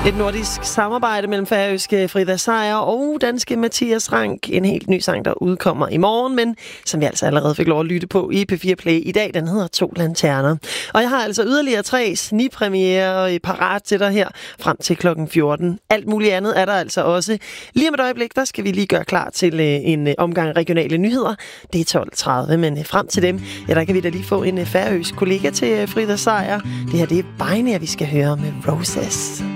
Et nordisk samarbejde mellem færøske Frida Seier og danske Mathias Rank. En helt ny sang, der udkommer i morgen, men som vi altså allerede fik lov at lytte på i P4 Play i dag. Den hedder 2 Lanterner. Og jeg har altså yderligere 3 snigpremiere parat til dig her frem til klokken 14. Alt muligt andet er der altså også. Lige om et øjeblik, der skal vi lige gøre klar til en omgang regionale nyheder. Det er 12.30, men frem til dem, ja, der kan vi da lige få en færøsk kollega til Frida Seier. Det her, det er Binary, vi skal høre med Roses.